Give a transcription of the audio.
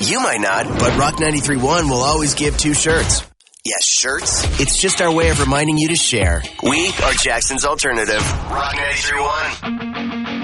You might not, but Rock 93.1 will always give 2 shirts. Yes, shirts. It's just our way of reminding you to share. We are Jackson's alternative. Rock 93.1.